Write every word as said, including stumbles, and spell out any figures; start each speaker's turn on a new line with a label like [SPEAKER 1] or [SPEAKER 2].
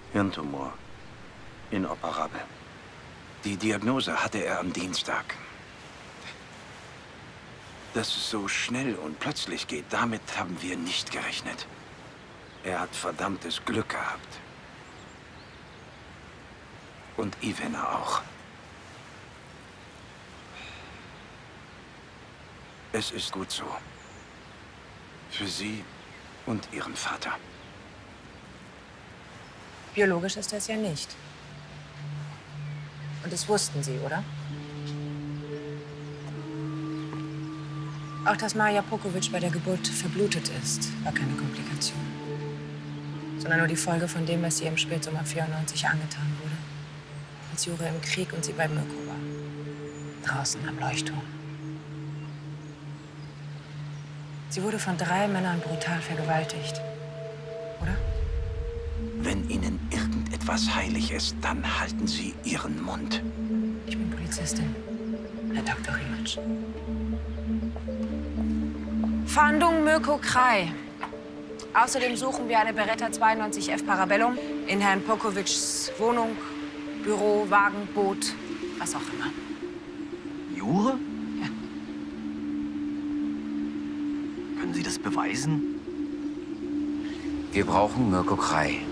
[SPEAKER 1] Hirntumor. Inoperabel. Die Diagnose hatte er am Dienstag. Dass es so schnell und plötzlich geht, damit haben wir nicht gerechnet. Er hat verdammtes Glück gehabt. Und Ivana auch. Es ist gut so. Für Sie und Ihren Vater.
[SPEAKER 2] Biologisch ist das ja nicht. Und das wussten Sie, oder? Auch dass Maja Pokovic bei der Geburt verblutet ist, war keine Komplikation. Sondern nur die Folge von dem, was ihr im Spätsommer vierundneunzig angetan wurde. Als Jure im Krieg und sie bei Mirko war. Draußen am Leuchtturm. Sie wurde von drei Männern brutal vergewaltigt. Oder?
[SPEAKER 1] Wenn Ihnen irgendetwas heilig ist, dann halten Sie Ihren Mund.
[SPEAKER 2] Ich bin Polizistin, Herr Doktor Rimatsch. Fahndung Mirko Krei. Außerdem suchen wir eine Beretta zweiundneunzig F Parabellum in Herrn Pokovics Wohnung, Büro, Wagen, Boot, was auch immer.
[SPEAKER 3] Jure?
[SPEAKER 2] Ja.
[SPEAKER 3] Können Sie das beweisen?
[SPEAKER 4] Wir brauchen Mirko Krei.